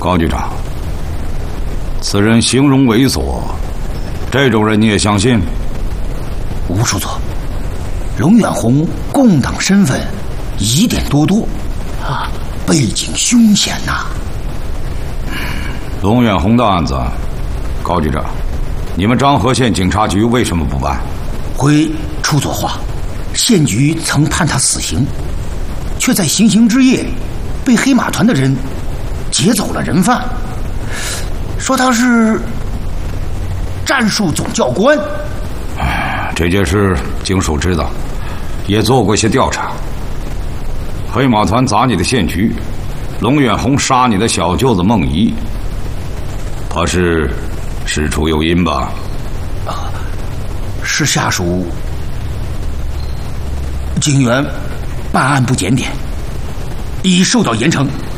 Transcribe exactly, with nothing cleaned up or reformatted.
高局长，此人形容猥琐，这种人你也相信？ 吴处座，龙远红共党身份疑点多多啊，背景凶险呐、啊。 龙远红的案子，高局长，你们漳河县警察局为什么不办？ 回处座话，县局曾判他死刑，却在行刑之夜被黑马团的人劫走了人犯，说他是战术总教官。 这件事经署知道，也做过一些调查。黑马团砸你的县局，龙远红杀你的小舅子孟仪，他是事出有因吧？ 啊，是下属警员办案不检点，已受到严惩。